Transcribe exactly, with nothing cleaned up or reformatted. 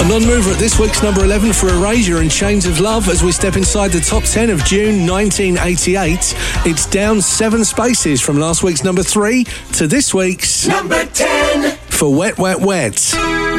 Non-mover at this week's number eleven for Erasure and Chains of Love as we step inside the top ten of June nineteen eighty-eight. It's down seven spaces from last week's number three to this week's number ten for Wet, Wet, Wet.